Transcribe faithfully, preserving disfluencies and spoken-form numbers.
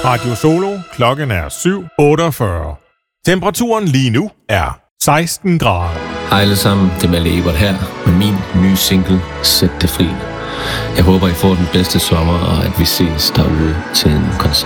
Radio Solo. Klokken er syv otteogfyrre. Temperaturen lige nu er seksten grader. Hej alle sammen, det er Malle Ebert her med min nye single, Sæt det fri. Jeg håber, I får den bedste sommer, og at vi ses derude til en koncert.